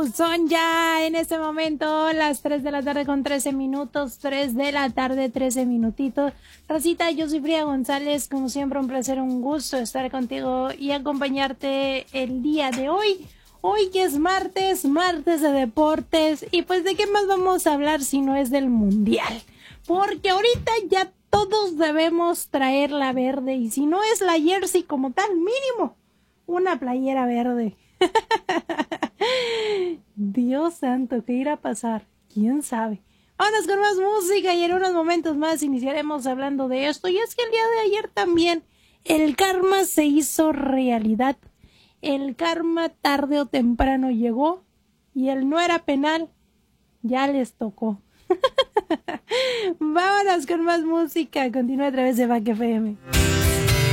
Son ya en este momento las 3 de la tarde con 13 minutos, 3 de la tarde, 13 minutitos. Racita, yo soy Frida González, como siempre un placer, un gusto estar contigo y acompañarte el día de hoy. Hoy que es martes de deportes, y pues de qué más vamos a hablar si no es del mundial. Porque ahorita ya todos debemos traer la verde, y si no es la jersey como tal, mínimo una playera verde. Dios santo, ¿qué irá a pasar? ¿Quién sabe? Vámonos con más música y en unos momentos más iniciaremos hablando de esto. Y es que el día de ayer también el karma se hizo realidad. El karma tarde o temprano llegó y el no era penal ya les tocó. Vámonos con más música. Continúa a través de Back FM.